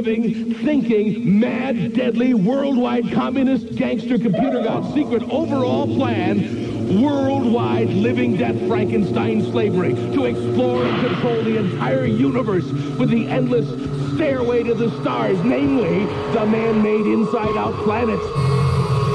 living, thinking, mad, deadly, worldwide communist gangster computer god secret overall plan, worldwide living death Frankenstein slavery to explore and control the entire universe with the endless stairway to the stars, namely the man-made inside-out planets.